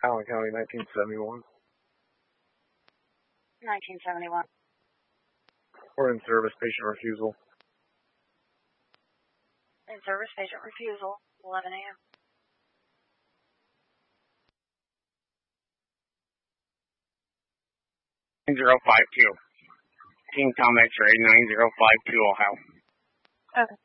Allen County, 1971. 1971. We're in service, patient refusal. In service, patient refusal, 11 a.m. Team Tom X-ray, 9052 Ohio. Okay.